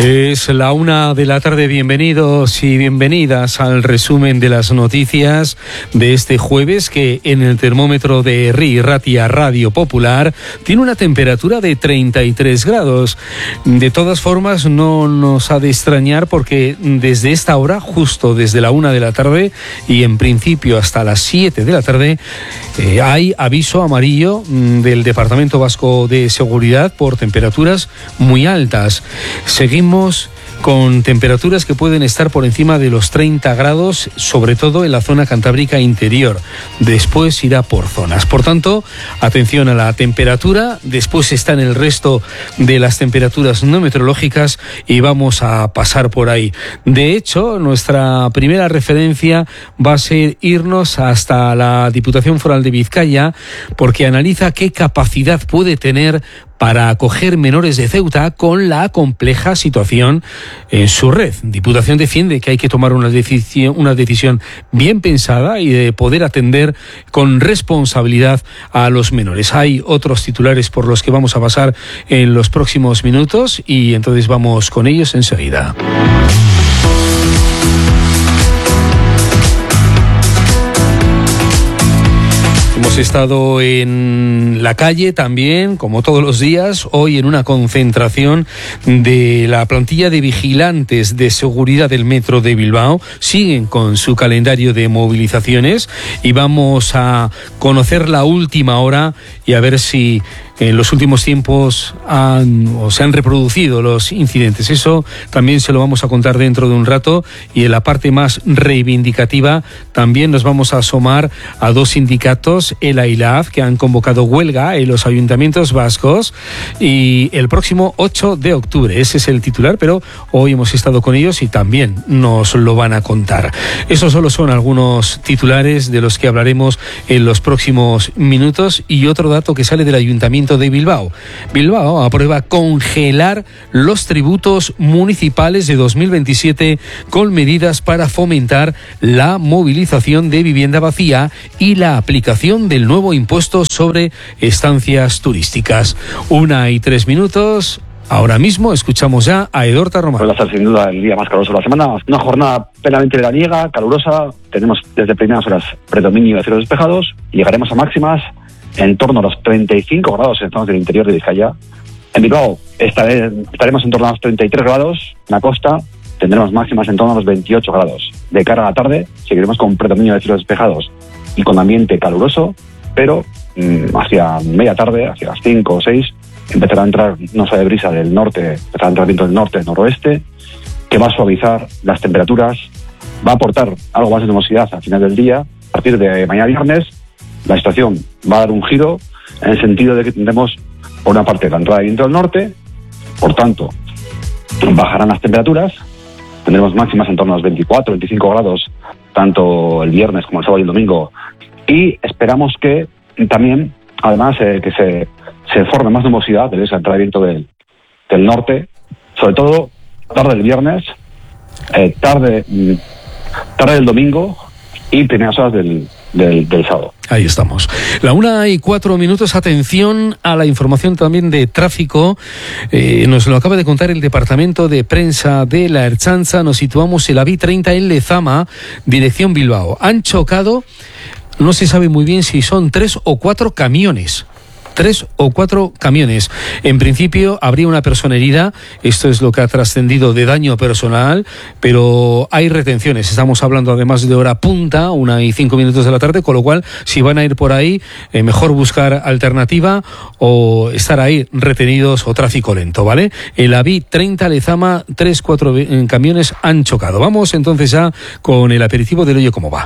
Es la 1 de la tarde, bienvenidos y bienvenidas al resumen de las noticias de este jueves, que en el termómetro de RI Ratia Radio Popular tiene una temperatura de 33 grados. De todas formas, no nos ha de extrañar porque desde esta hora, justo desde la 1 de la tarde y en principio hasta las 7 de la tarde, hay aviso amarillo del Departamento Vasco de Seguridad por temperaturas muy altas. Seguimos con temperaturas que pueden estar por encima de los 30 grados, sobre todo en la zona cantábrica interior. Después irá por zonas. Por tanto, atención a la temperatura. Después están el resto de las temperaturas no meteorológicas y vamos a pasar por ahí. De hecho, nuestra primera referencia va a ser irnos hasta la Diputación Foral de Vizcaya, porque analiza qué capacidad puede tener para acoger menores de Ceuta con la compleja situación en su red. Diputación defiende que hay que tomar una decisión bien pensada y de poder atender con responsabilidad a los menores. Hay otros titulares por los que vamos a pasar en los próximos minutos y entonces vamos con ellos enseguida. Hemos estado en la calle también, como todos los días, hoy en una concentración de la plantilla de vigilantes de seguridad del Metro de Bilbao. Siguen con su calendario de movilizaciones y vamos a conocer la última hora y a ver si en los últimos tiempos se han reproducido los incidentes. Eso también se lo vamos a contar dentro de un rato, y en la parte más reivindicativa también nos vamos a asomar a dos sindicatos, ELA y LAF, que han convocado huelga en los ayuntamientos vascos y el próximo 8 de octubre. Ese es el titular, pero hoy hemos estado con ellos y también nos lo van a contar. Esos solo son algunos titulares de los que hablaremos en los próximos minutos. Y otro dato que sale del Ayuntamiento de Bilbao. Bilbao aprueba congelar los tributos municipales de 2027 con medidas para fomentar la movilización de vivienda vacía y la aplicación del nuevo impuesto sobre estancias turísticas. 1:03. Ahora mismo escuchamos ya a Edorta Román. Va a ser sin duda el día más caluroso de la semana. Una jornada plenamente veraniega, calurosa. Tenemos desde primeras horas predominio de cielos despejados. Llegaremos a máximas en torno a los 35 grados en zonas del interior de Vizcaya. En Bilbao estaremos en torno a los 33 grados. En la costa tendremos máximas en torno a los 28 grados. De cara a la tarde seguiremos con predominio de cielos despejados y con ambiente caluroso, pero hacia media tarde, hacia las 5 o 6, empezará a entrar una suave brisa del norte, empezará a entrar viento del norte, noroeste, que va a suavizar las temperaturas, va a aportar algo más de nubosidad al final del día. A partir de mañana viernes, la situación va a dar un giro en el sentido de que tendremos, por una parte, la entrada de viento del norte, por tanto, bajarán las temperaturas, tendremos máximas en torno a los 24, 25 grados, tanto el viernes como el sábado y el domingo, y esperamos que también, además, que se forme más nubosidad debido a esa entrada de viento del norte, sobre todo tarde del viernes, tarde del domingo y primeras horas del sábado. Ahí estamos. La 1:04. Atención a la información también de tráfico. Nos lo acaba de contar el Departamento de Prensa de la Ertzaintza. Nos situamos en la B30 en Lezama, dirección Bilbao. Han chocado, no se sabe muy bien si son 3 o 4 camiones. 3 o 4 camiones. En principio habría una persona herida. Esto es lo que ha trascendido de daño personal, pero hay retenciones. Estamos hablando además de hora punta, 1:05 de la tarde, con lo cual si van a ir por ahí, mejor buscar alternativa o estar ahí retenidos o tráfico lento, ¿vale? En la B30 Lezama, 3-4 camiones han chocado. Vamos entonces ya con el aperitivo del Oye Cómo Va.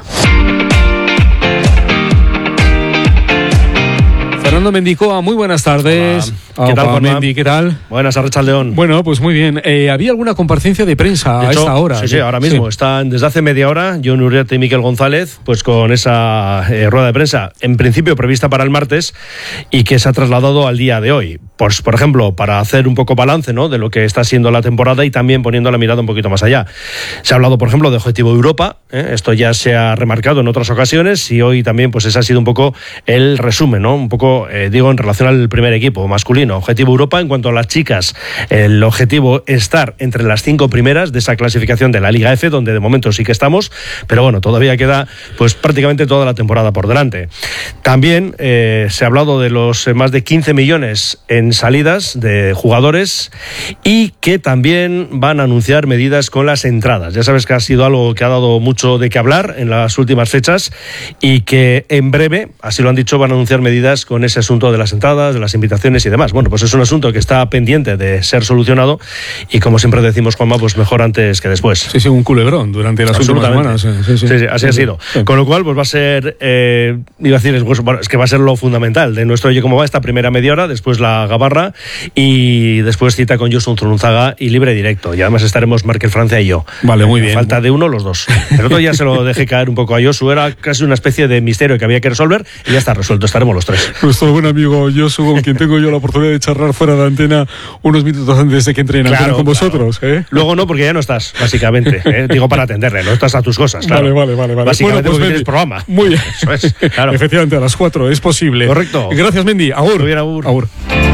Fernando Mendicoa, muy buenas tardes. Hola. ¿Qué tal, Juanma? Mendi, ¿qué tal? Buenas, Arratsaldeón. Bueno, pues muy bien. ¿Había alguna comparecencia de prensa a esta hora? Sí, ahora mismo. Sí. Están desde hace media hora Jon Uriarte y Miquel González pues con esa rueda de prensa, en principio prevista para el martes y que se ha trasladado al día de hoy. Pues, por ejemplo, para hacer un poco balance, ¿no?, de lo que está siendo la temporada y también poniendo la mirada un poquito más allá. Se ha hablado, por ejemplo, de Objetivo Europa, Esto ya se ha remarcado en otras ocasiones y hoy también pues ese ha sido un poco el resumen, ¿no? Un poco, digo, en relación al primer equipo masculino. Objetivo Europa. En cuanto a las chicas, el objetivo es estar entre las 5 primeras de esa clasificación de la Liga F, donde de momento sí que estamos, pero bueno, todavía queda pues prácticamente toda la temporada por delante. También se ha hablado de los más de 15 millones en salidas de jugadores y que también van a anunciar medidas con las entradas. Ya sabes que ha sido algo que ha dado mucho de qué hablar en las últimas fechas y que en breve, así lo han dicho, van a anunciar medidas con ese asunto de las entradas, de las invitaciones y demás. Bueno, pues es un asunto que está pendiente de ser solucionado y como siempre decimos, Juanma, pues mejor antes que después. Sí, un culebrón durante las últimas semanas. Sí, así ha sido. Sí. Con lo cual, pues va a ser, iba a decir, bueno, es que va a ser lo fundamental de nuestro Oye Cómo Va esta primera media hora, después la gabarra y después cita con Josu Zurunzaga y libre directo. Y además estaremos Markel Francia y yo. Vale, muy bien. Falta de uno, los dos. El otro ya se lo dejé caer un poco a Josu, era casi una especie de misterio que había que resolver y ya está resuelto, estaremos los tres. Nuestro buen amigo Josu, con quien tengo yo la oportunidad de charlar fuera de antena unos minutos antes de que entre en antena con vosotros. Luego no, porque ya no estás, básicamente. Digo, para atenderle, no estás a tus cosas, claro. Vale. Básicamente porque tienes programa. Muy bien. Eso es, claro. Efectivamente, a las 4 es posible. Correcto. Gracias, Mendy. Agur. Muy bien, agur.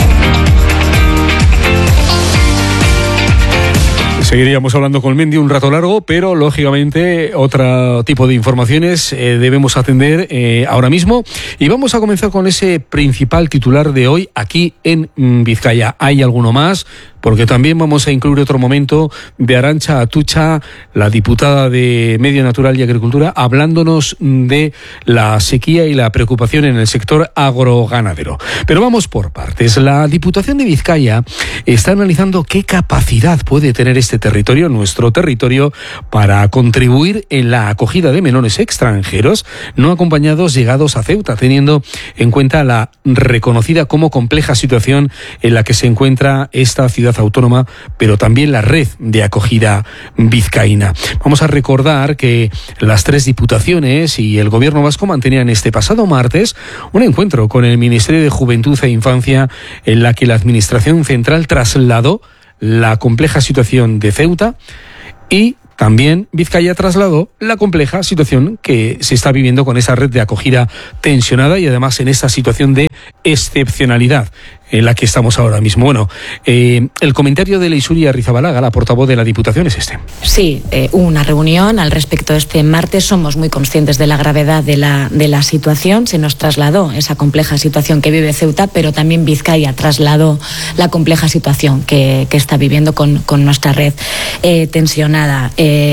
Seguiríamos hablando con Mendy un rato largo, pero lógicamente otro tipo de informaciones debemos atender ahora mismo. Y vamos a comenzar con ese principal titular de hoy aquí en Vizcaya. ¿Hay alguno más? Porque también vamos a incluir otro momento de Arantxa Atutxa, la diputada de Medio Natural y Agricultura, hablándonos de la sequía y la preocupación en el sector agroganadero. Pero vamos por partes. La Diputación de Vizcaya está analizando qué capacidad puede tener este territorio, nuestro territorio, para contribuir en la acogida de menores extranjeros no acompañados llegados a Ceuta, teniendo en cuenta la reconocida como compleja situación en la que se encuentra esta ciudad autónoma, pero también la red de acogida vizcaína. Vamos a recordar que las 3 diputaciones y el gobierno vasco mantenían este pasado martes un encuentro con el Ministerio de Juventud e Infancia en la que la Administración Central trasladó la compleja situación de Ceuta y también Vizcaya trasladó la compleja situación que se está viviendo con esa red de acogida tensionada y además en esta situación de excepcionalidad en la que estamos ahora mismo. Bueno, el comentario de Leisuri Arrizabalaga, la portavoz de la Diputación, es este. Sí, hubo una reunión al respecto este martes. Somos muy conscientes de la gravedad de la situación. Se nos trasladó esa compleja situación que vive Ceuta, pero también Vizcaya trasladó la compleja situación que está viviendo con nuestra red tensionada.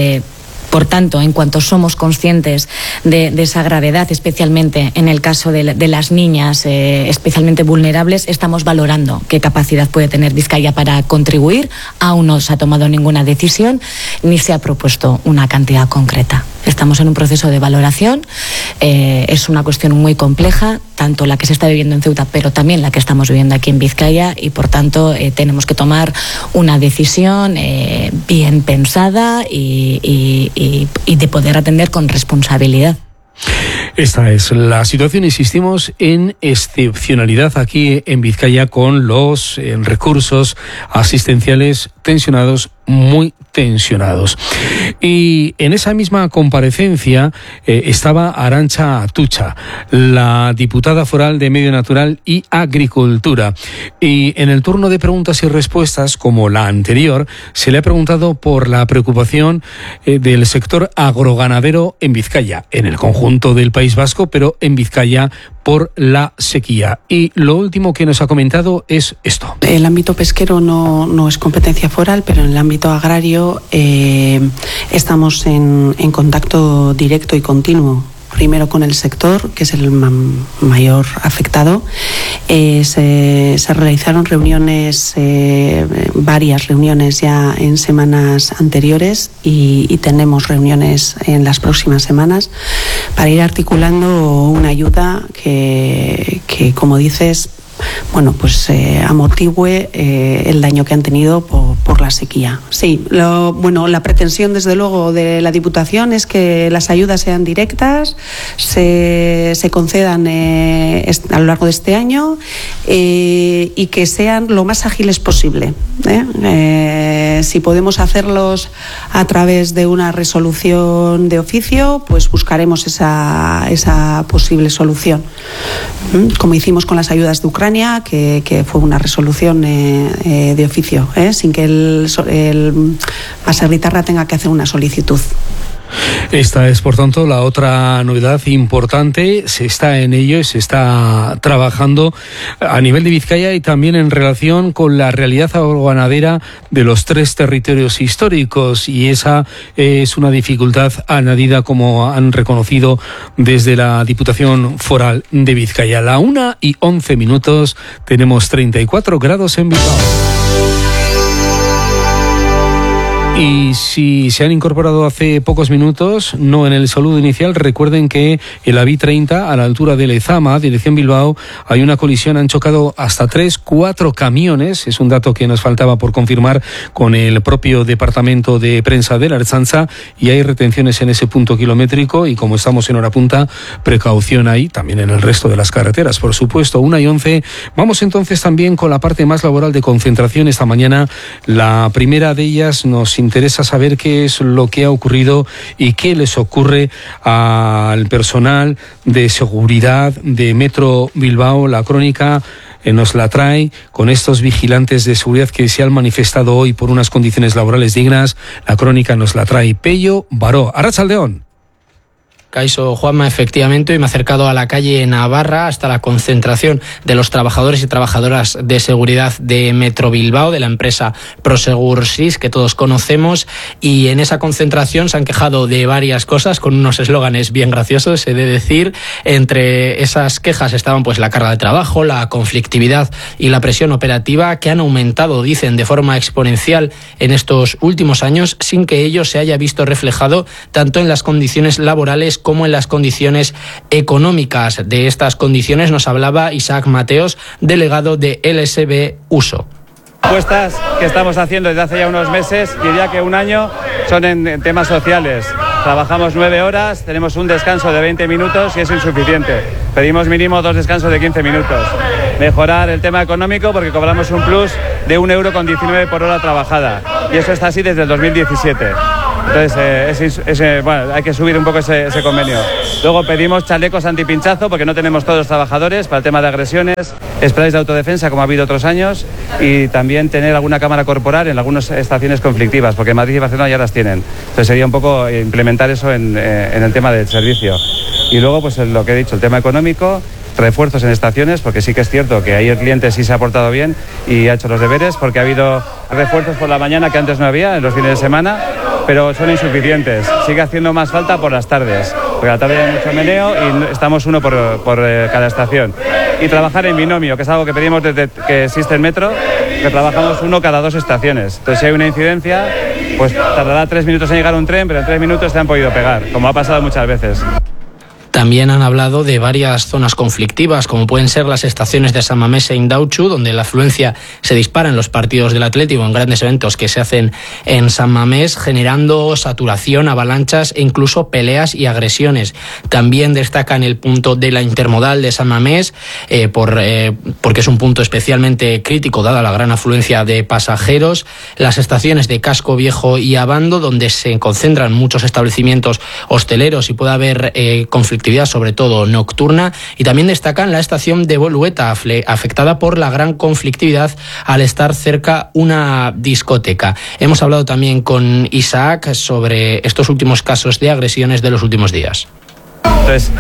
Por tanto, en cuanto somos conscientes de esa gravedad, especialmente en el caso de las niñas especialmente vulnerables, estamos valorando qué capacidad puede tener Vizcaya para contribuir. Aún no se ha tomado ninguna decisión ni se ha propuesto una cantidad concreta. Estamos en un proceso de valoración. Es una cuestión muy compleja, tanto la que se está viviendo en Ceuta, pero también la que estamos viviendo aquí en Vizcaya, y por tanto tenemos que tomar una decisión bien pensada y de poder atender con responsabilidad. Esta es la situación, insistimos, en excepcionalidad aquí en Vizcaya con los recursos asistenciales tensionados, muy tensionados. Y en esa misma comparecencia estaba Arantxa Atutxa, la diputada foral de Medio Natural y Agricultura. Y en el turno de preguntas y respuestas, como la anterior, se le ha preguntado por la preocupación del sector agroganadero en Vizcaya, en el conjunto del País Vasco, pero en Vizcaya por la sequía. Y lo último que nos ha comentado es esto. El ámbito pesquero no es competencia foral, pero en el ámbito agrario estamos en contacto directo y continuo. Primero con el sector, que es el mayor afectado. Se realizaron reuniones, varias reuniones ya en semanas anteriores y tenemos reuniones en las próximas semanas para ir articulando una ayuda que como dices, bueno, pues amortigüe el daño que han tenido por por la sequía. Sí, la pretensión desde luego de la Diputación es que las ayudas sean directas, se concedan a lo largo de este año y que sean lo más ágiles posible. Si podemos hacerlos a través de una resolución de oficio, pues buscaremos esa posible solución. Como hicimos con las ayudas de Ucrania, que fue una resolución de oficio, sin que el Baserritarra tenga que hacer una solicitud. Esta es, por tanto, la otra novedad importante. Se está en ello, se está trabajando a nivel de Vizcaya y también en relación con la realidad agroganadera de los 3 territorios históricos, y esa es una dificultad añadida, como han reconocido desde la Diputación Foral de Vizcaya. 1:11, tenemos 34 grados en Bilbao. Y si se han incorporado hace pocos minutos, no en el saludo inicial, recuerden que en la B30, a la altura de Lezama, dirección Bilbao, hay una colisión, han chocado hasta 4 camiones, es un dato que nos faltaba por confirmar con el propio departamento de prensa de la Ertzaintza, y hay retenciones en ese punto kilométrico, y como estamos en hora punta, precaución ahí, también en el resto de las carreteras, por supuesto. 1:11, vamos entonces también con la parte más laboral de concentración esta mañana. La primera de ellas nos interesa saber qué es lo que ha ocurrido y qué les ocurre al personal de seguridad de Metro Bilbao. La crónica nos la trae con estos vigilantes de seguridad que se han manifestado hoy por unas condiciones laborales dignas. La crónica nos la trae Pello Baró. Arratsaldeon. Kaixo, Juanma, efectivamente, hoy me he acercado a la calle Navarra hasta la concentración de los trabajadores y trabajadoras de seguridad de Metro Bilbao, de la empresa Prosegur SIS, que todos conocemos, y en esa concentración se han quejado de varias cosas, con unos eslóganes bien graciosos, he de decir. Entre esas quejas estaban pues la carga de trabajo, la conflictividad y la presión operativa, que han aumentado, dicen, de forma exponencial en estos últimos años, sin que ello se haya visto reflejado tanto en las condiciones laborales como en las condiciones económicas. De estas condiciones nos hablaba Isaac Mateos, delegado de LSB Uso. Propuestas que estamos haciendo desde hace ya unos meses, diría que un año, son en temas sociales. Trabajamos 9 horas, tenemos un descanso de 20 minutos y es insuficiente. Pedimos mínimo 2 descansos de 15 minutos. Mejorar el tema económico, porque cobramos un plus de 1,19 € por hora trabajada, y eso está así desde el 2017. Entonces, hay que subir un poco ese convenio. Luego pedimos chalecos antipinchazo, porque no tenemos todos los trabajadores, para el tema de agresiones, sprays de autodefensa, como ha habido otros años, y también tener alguna cámara corporal en algunas estaciones conflictivas, porque en Madrid y Barcelona ya las tienen. Entonces sería un poco implementar eso en el tema del servicio. Y luego, pues lo que he dicho, el tema económico, refuerzos en estaciones, porque sí que es cierto que ahí el cliente sí se ha portado bien y ha hecho los deberes, porque ha habido refuerzos por la mañana que antes no había, en los fines de semana, pero son insuficientes. Sigue haciendo más falta por las tardes, porque a la tarde hay mucho meneo y estamos uno por cada estación. Y trabajar en binomio, que es algo que pedimos desde que existe el metro, que trabajamos uno cada 2 estaciones. Entonces, si hay una incidencia, pues tardará 3 minutos en llegar un tren, pero en 3 minutos te han podido pegar, como ha pasado muchas veces. También han hablado de varias zonas conflictivas, como pueden ser las estaciones de San Mamés e Indautxu, donde la afluencia se dispara en los partidos del Atlético, en grandes eventos que se hacen en San Mamés, generando saturación, avalanchas e incluso peleas y agresiones. También destacan el punto de la intermodal de San Mamés, porque es un punto especialmente crítico, dada la gran afluencia de pasajeros. Las estaciones de Casco Viejo y Abando, donde se concentran muchos establecimientos hosteleros y puede haber conflictividad, sobre todo nocturna. Y también destacan la estación de Bolueta, afectada por la gran conflictividad al estar cerca una discoteca. Hemos hablado también con Isaac sobre estos últimos casos de agresiones de los últimos días. Entonces,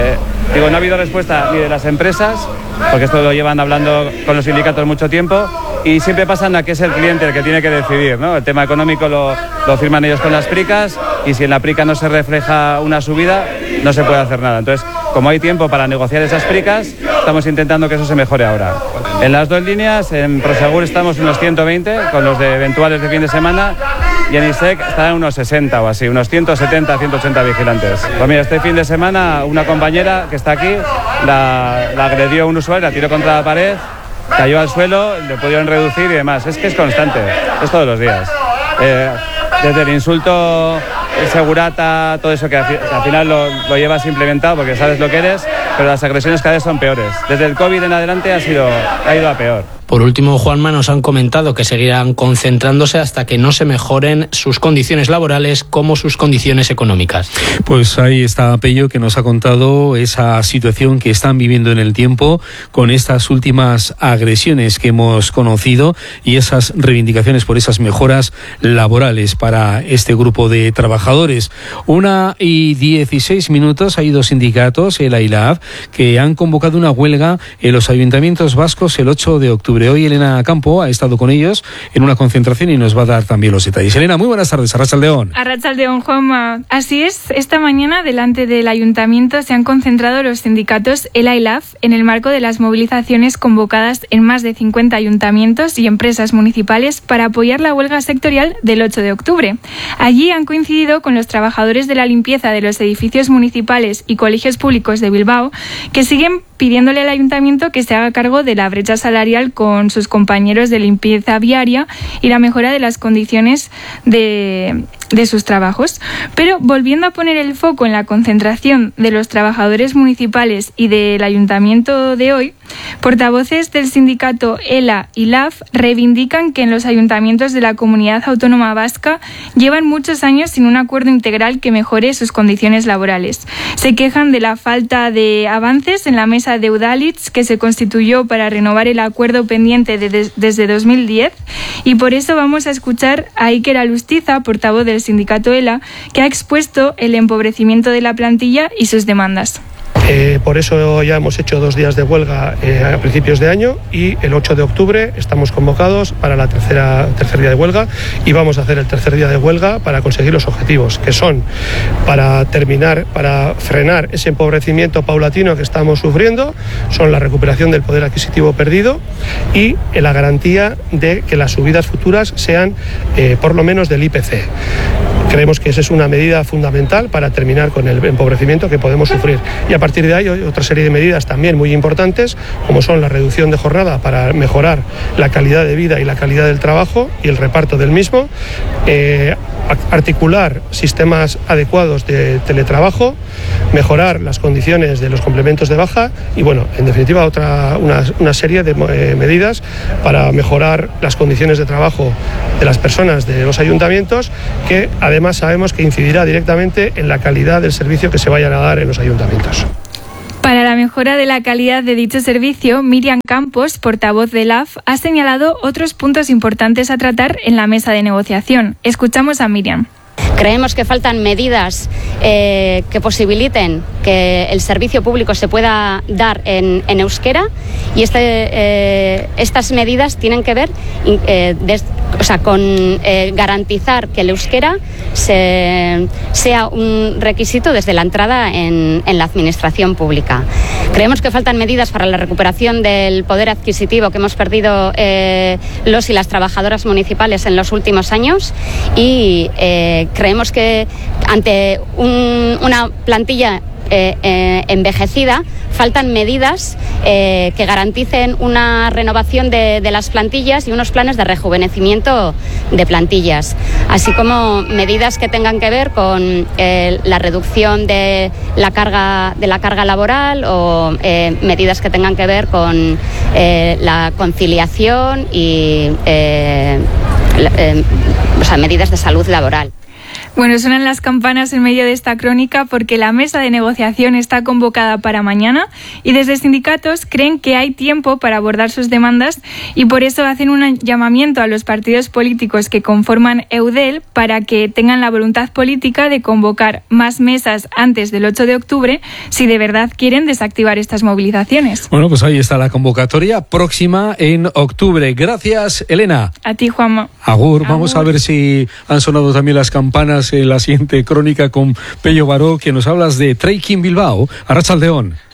no ha habido respuesta ni de las empresas, porque esto lo llevan hablando con los sindicatos mucho tiempo, y siempre pasan a que es el cliente el que tiene que decidir, ¿no? El tema económico lo firman ellos con las pricas, y si en la prica no se refleja una subida, no se puede hacer nada. Entonces, como hay tiempo para negociar esas pricas, estamos intentando que eso se mejore ahora. En las 2 líneas, en Prosegur estamos unos 120, con los de eventuales de fin de semana, y en ISEC están unos 60 o así, unos 170, 180 vigilantes. Pues mira, este fin de semana una compañera que está aquí la agredió un usuario, la tiró contra la pared, cayó al suelo, le pudieron reducir y demás. Es que es constante, es todos los días. Desde el insulto, el segurata, todo eso que al final lo llevas implementado porque sabes lo que eres, pero las agresiones cada vez son peores. Desde el COVID en adelante ha ido a peor. Por último, Juanma, nos han comentado que seguirán concentrándose hasta que no se mejoren sus condiciones laborales como sus condiciones económicas. Pues ahí está Pello, que nos ha contado esa situación que están viviendo en el tiempo con estas últimas agresiones que hemos conocido y esas reivindicaciones por esas mejoras laborales para este grupo de trabajadores. 1:16. Hay dos sindicatos, ELA y LAF, que han convocado una huelga en los ayuntamientos vascos el 8 de octubre. Hoy Elena Campo ha estado con ellos en una concentración y nos va a dar también los detalles. Elena, muy buenas tardes. Arratsaldeon. Arratsaldeon, Juanma. Así es, esta mañana delante del ayuntamiento se han concentrado los sindicatos ELA y LAF en el marco de las movilizaciones convocadas en más de 50 ayuntamientos y empresas municipales para apoyar la huelga sectorial del 8 de octubre. Allí han coincidido con los trabajadores de la limpieza de los edificios municipales y colegios públicos de Bilbao, que siguen pidiéndole al ayuntamiento que se haga cargo de la brecha salarial con sus compañeros de limpieza viaria y la mejora de las condiciones de sus trabajos. Pero volviendo a poner el foco en la concentración de los trabajadores municipales y del ayuntamiento de hoy, portavoces del sindicato ELA y LAF reivindican que en los ayuntamientos de la Comunidad Autónoma Vasca llevan muchos años sin un acuerdo integral que mejore sus condiciones laborales. Se quejan de la falta de avances en la mesa de Udalhitz, que se constituyó para renovar el acuerdo pendiente desde 2010, y por eso vamos a escuchar a Iker Alustiza, portavoz del sindicato ELA, que ha expuesto el empobrecimiento de la plantilla y sus demandas. Por eso ya hemos hecho 2 días de huelga a principios de año y el 8 de octubre estamos convocados para la tercer día de huelga y vamos a hacer el tercer día de huelga para conseguir los objetivos, que son para frenar ese empobrecimiento paulatino que estamos sufriendo, son la recuperación del poder adquisitivo perdido y la garantía de que las subidas futuras sean por lo menos del IPC. Creemos que esa es una medida fundamental para terminar con el empobrecimiento que podemos sufrir. Y a partir de ahí hay otra serie de medidas también muy importantes, como son la reducción de jornada para mejorar la calidad de vida y la calidad del trabajo y el reparto del mismo, articular sistemas adecuados de teletrabajo, mejorar las condiciones de los complementos de baja y, bueno, en definitiva, una serie de medidas para mejorar las condiciones de trabajo de las personas de los ayuntamientos, que además sabemos que incidirá directamente en la calidad del servicio que se vayan a dar en los ayuntamientos. Para la mejora de la calidad de dicho servicio, Miriam Campos, portavoz de LAF, ha señalado otros puntos importantes a tratar en la mesa de negociación. Escuchamos a Miriam. Creemos que faltan medidas que posibiliten que el servicio público se pueda dar en euskera y estas medidas tienen que ver con garantizar que el euskera sea un requisito desde la entrada en la administración pública. Creemos que faltan medidas para la recuperación del poder adquisitivo que hemos perdido los y las trabajadoras municipales en los últimos años y creemos que ante una plantilla envejecida faltan medidas que garanticen una renovación de las plantillas y unos planes de rejuvenecimiento de plantillas, así como medidas que tengan que ver con la reducción de la carga laboral o medidas que tengan que ver con la conciliación y medidas de salud laboral. Bueno, suenan las campanas en medio de esta crónica porque la mesa de negociación está convocada para mañana y desde sindicatos creen que hay tiempo para abordar sus demandas y por eso hacen un llamamiento a los partidos políticos que conforman EUDEL para que tengan la voluntad política de convocar más mesas antes del 8 de octubre si de verdad quieren desactivar estas movilizaciones. Bueno, pues ahí está la convocatoria próxima en octubre. Gracias, Elena. A ti, Juanma. Agur. Vamos a ver si han sonado también las campanas en la siguiente crónica con Pello Baró, que nos hablas de Trekking Bilbao. Arratsaldeon.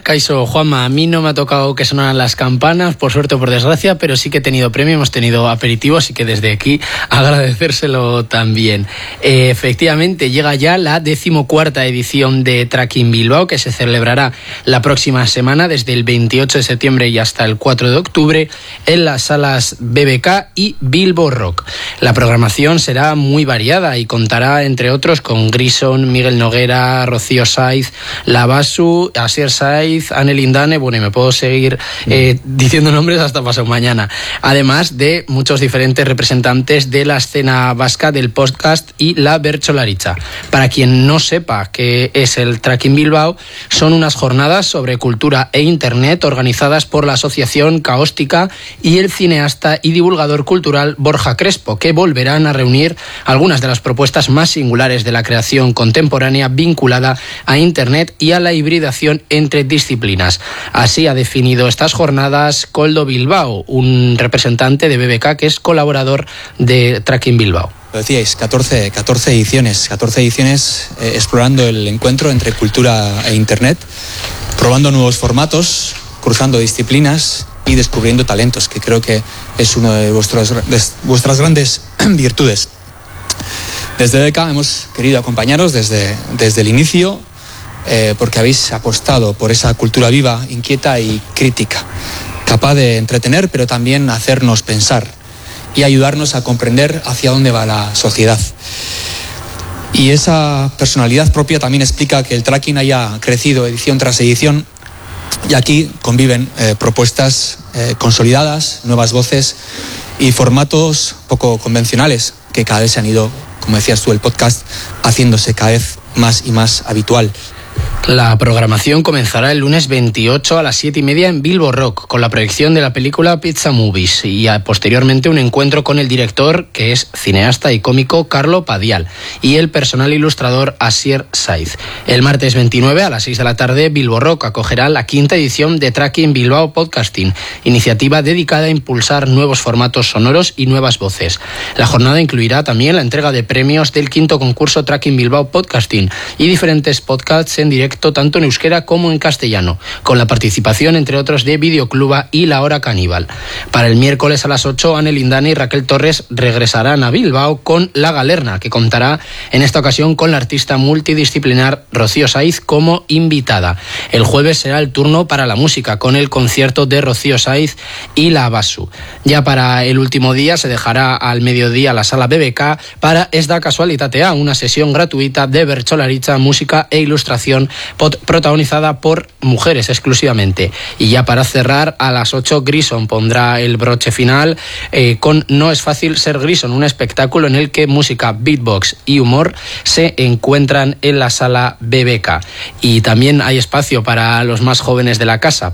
Kaixo, Juanma, a mí no me ha tocado que sonaran las campanas, por suerte o por desgracia, pero sí que he tenido premio, hemos tenido aperitivo, así que desde aquí agradecérselo también. Efectivamente, llega ya la 14ª edición de Tracking Bilbao, que se celebrará la próxima semana, desde el 28 de septiembre y hasta el 4 de octubre, en las salas BBK y Bilbo Rock. La programación será muy variada y contará, entre otros, con Grison, Miguel Noguera, Rocío Saiz, Lavasu, Asier Saiz, Anne Lindane, bueno, y me puedo seguir diciendo nombres hasta pasado mañana. Además de muchos diferentes representantes de la escena vasca del podcast y la bertsolaritza. Para quien no sepa qué es el Tracking Bilbao, son unas jornadas sobre cultura e internet organizadas por la Asociación Caóstica y el cineasta y divulgador cultural Borja Crespo, que volverán a reunir algunas de las propuestas más singulares de la creación contemporánea vinculada a internet y a la hibridación entre disciplinas. Así ha definido estas jornadas Koldo Bilbao, un representante de BBK que es colaborador de Tracking Bilbao. Lo decíais, 14 ediciones explorando el encuentro entre cultura e internet, probando nuevos formatos, cruzando disciplinas y descubriendo talentos, que creo que es una de vuestras grandes virtudes. Desde BBK hemos querido acompañaros desde el inicio, porque habéis apostado por esa cultura viva, inquieta y crítica, capaz de entretener pero también hacernos pensar y ayudarnos a comprender hacia dónde va la sociedad. Y esa personalidad propia también explica que el tracking haya crecido edición tras edición, y aquí conviven propuestas consolidadas, nuevas voces y formatos poco convencionales que cada vez se han ido, como decías tú, el podcast, haciéndose cada vez más y más habitual. La programación comenzará el lunes 28 a las 7:30 en Bilbo Rock, con la proyección de la película Pizza Movies, y posteriormente un encuentro con el director, que es cineasta y cómico Carlo Padial, y el personal ilustrador Asier Saiz. El martes 29 a las 6 de la tarde, Bilbo Rock acogerá la 5ª edición de Tracking Bilbao Podcasting, iniciativa dedicada a impulsar nuevos formatos sonoros y nuevas voces. La jornada incluirá también la entrega de premios del 5º concurso Tracking Bilbao Podcasting y diferentes podcasts en directo tanto en euskera como en castellano, con la participación, entre otros, de Videocluba y La Hora Caníbal. Para el miércoles a las 8, Anne Lindane y Raquel Torres regresarán a Bilbao con La Galerna, que contará en esta ocasión con la artista multidisciplinar Rocío Saiz como invitada. El jueves será el turno para la música, con el concierto de Rocío Saiz y La Basu. Ya para el último día se dejará al mediodía la sala BBK para Esta Casualitatea, una sesión gratuita de bertsolaritza, música e ilustración protagonizada por mujeres exclusivamente. Y ya para cerrar, a las 8, Grison pondrá el broche final con No es fácil ser Grison, un espectáculo en el que música, beatbox y humor se encuentran en la sala BBK. Y también hay espacio para los más jóvenes de la casa.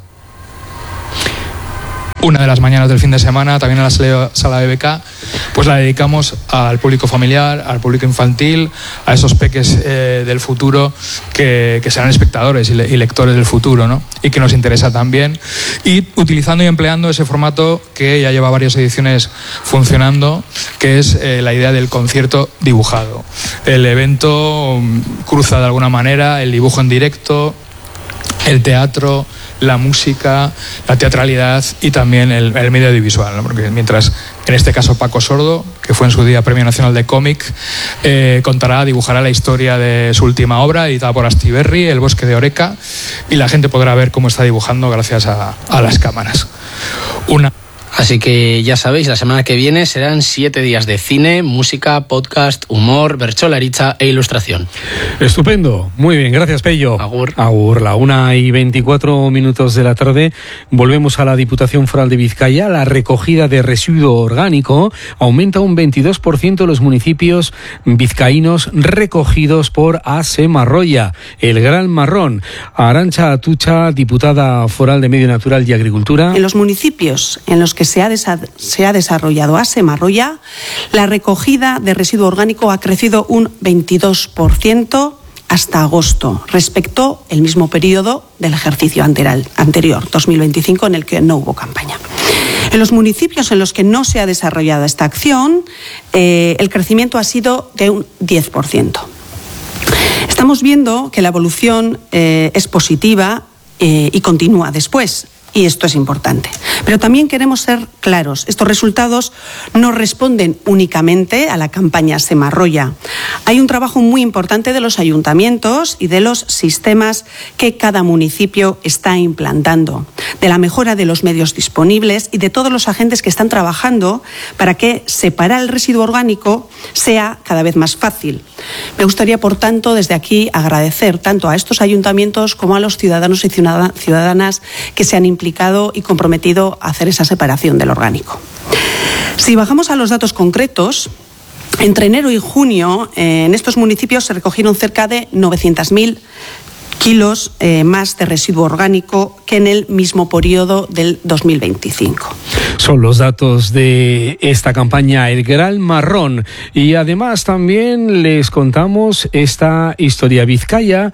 Una de las mañanas del fin de semana, también en la sala BBK, pues la dedicamos al público familiar, al público infantil, a esos peques del futuro que serán espectadores y lectores del futuro, ¿no? Y que nos interesa también. Y utilizando y empleando ese formato que ya lleva varias ediciones funcionando, que es la idea del concierto dibujado. El evento cruza de alguna manera el dibujo en directo, el teatro, la música, la teatralidad y también el medio audiovisual, ¿no? Porque mientras, en este caso, Paco Sordo, que fue en su día Premio Nacional de Cómic, dibujará la historia de su última obra, editada por Astiberri, El Bosque de Oreca, y la gente podrá ver cómo está dibujando gracias a las cámaras. Así que ya sabéis, la semana que viene serán 7 días de cine, música, podcast, humor, bertsolaritza e ilustración. Estupendo. Muy bien, gracias, Pello. Agur. Agur. La 1:24 de la tarde. Volvemos a la Diputación Foral de Vizcaya. La recogida de residuo orgánico aumenta un 22% los municipios vizcaínos recogidos por Asemarroya, el Gran Marrón. Arantxa Atucha, diputada foral de Medio Natural y Agricultura. En los municipios en los que se ha desarrollado Asemarroya, la recogida de residuo orgánico ha crecido un 22% hasta agosto, respecto al mismo periodo del ejercicio anterior, 2025, en el que no hubo campaña. En los municipios en los que no se ha desarrollado esta acción, el crecimiento ha sido de un 10%. Estamos viendo que la evolución es positiva y continúa después. Y esto es importante. Pero también queremos ser claros. Estos resultados no responden únicamente a la campaña Semarroya. Hay un trabajo muy importante de los ayuntamientos y de los sistemas que cada municipio está implantando, de la mejora de los medios disponibles y de todos los agentes que están trabajando para que separar el residuo orgánico sea cada vez más fácil. Me gustaría, por tanto, desde aquí agradecer tanto a estos ayuntamientos como a los ciudadanos y ciudadanas que se han implicado y comprometido a hacer esa separación del orgánico. Si bajamos a los datos concretos, entre enero y junio en estos municipios se recogieron cerca de 900.000 kilos más de residuo orgánico que en el mismo periodo del 2025. Son los datos de esta campaña El Gran Marrón. Y además también les contamos esta historia. Vizcaya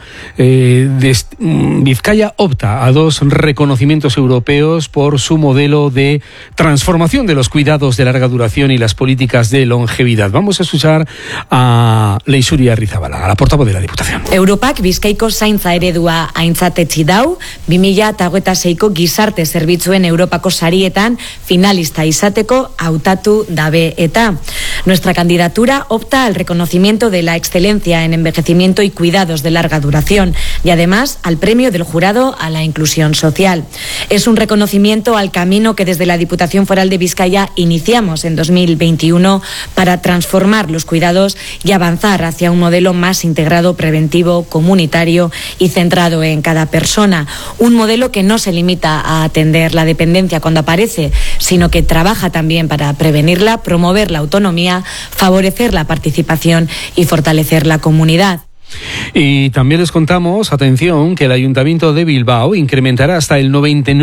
opta a 2 reconocimientos europeos por su modelo de transformación de los cuidados de larga duración y las políticas de longevidad. Vamos a escuchar a Leixuri Arrizabalaga, la portavoz de la Diputación. Europak Bizkaiko zaintza eredua aintzatetsi dau, 2026ko gizarte zerbitzuen Europako sarietan finalista izateko hautatu dabe eta. Nuestra candidatura opta al reconocimiento de la excelencia en envejecimiento y cuidados de larga duración y además al premio del jurado a la inclusión social. Es un reconocimiento al camino que desde la Diputación Foral de Vizcaya iniciamos en 2021 para transformar los cuidados y avanzar hacia un modelo más integrado, preventivo, comunitario y centrado en cada persona. Un modelo que no se limita a atender la dependencia cuando aparece, sino que trabaja también para prevenirla, promover la autonomía, favorecer la participación y fortalecer la comunidad. Y también les contamos, atención, que el Ayuntamiento de Bilbao incrementará hasta el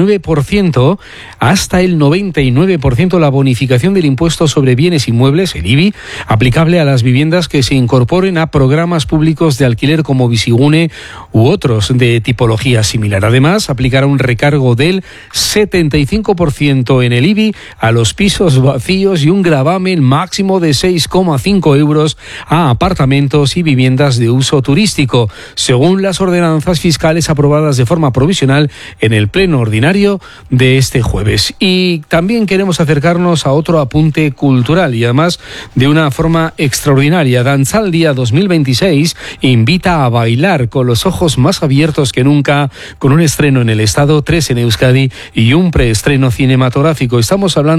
99% la bonificación del impuesto sobre bienes inmuebles, el IBI, aplicable a las viviendas que se incorporen a programas públicos de alquiler como Bizigune u otros de tipología similar. Además, aplicará un recargo del 75% en el IBI a los pisos vacíos y un gravamen máximo de 6,5 euros a apartamentos y viviendas de uso turístico, según las ordenanzas fiscales aprobadas de forma provisional en el pleno ordinario de este jueves. Y también queremos acercarnos a otro apunte cultural y además de una forma extraordinaria. Dantzaldia 2026 invita a bailar con los ojos más abiertos que nunca, con un estreno en el Estado, 3 en Euskadi y un preestreno cinematográfico. Estamos hablando